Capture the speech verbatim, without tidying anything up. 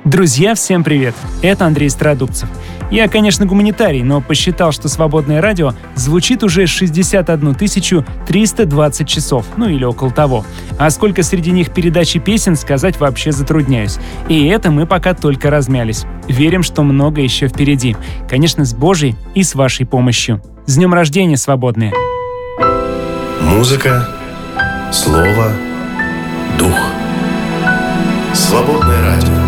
Друзья, всем привет! Это Андрей Стародубцев. Я, конечно, гуманитарий, но посчитал, что свободное радио звучит уже шестьдесят одну тысячу триста двадцать часов, ну или около того. А сколько среди них передачи песен, сказать вообще затрудняюсь. И это мы пока только размялись. Верим, что много еще впереди. Конечно, с Божьей и с вашей помощью. С днем рождения, свободные! Музыка, слово, дух. Свободное радио.